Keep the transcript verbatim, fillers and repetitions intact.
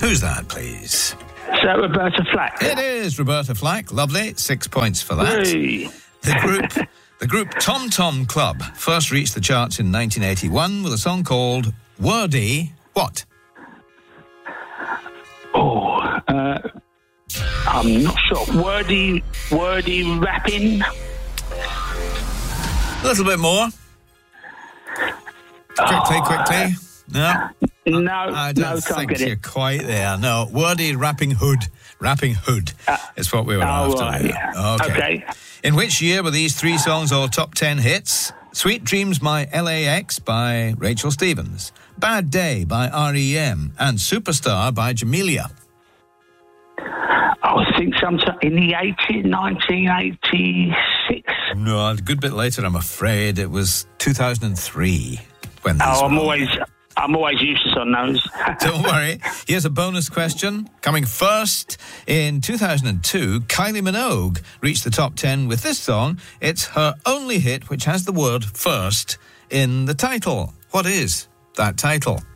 Who's that, please? Is that Roberta Flack? It is Roberta Flack. Lovely. Six points for that. Hey. The group, the group Tom Tom Club first reached the charts in nineteen eighty-one with a song called Wordy What? Oh, uh, I'm not sure. Wordy, wordy rapping. A little bit more. Quickly, quickly. No? No, I don't no, can't think get you're it. quite there. No, wordy rapping hood. Rapping hood Uh, is what we were oh, after. right, there. yeah. Okay. Okay. In which year were these three songs all top ten hits? Sweet Dreams by L A X by Rachel Stevens, Bad Day by R E M, and Superstar by Jamelia. I think sometime in the eighties, nineteen eighty-six. No, a good bit later, I'm afraid. It was two thousand three when these Oh, I'm were on. always, I'm always useless on those. Don't worry. Here's a bonus question. Coming first, in two thousand two, Kylie Minogue reached the top ten with this song. It's her only hit which has the word first in the title. What is that title?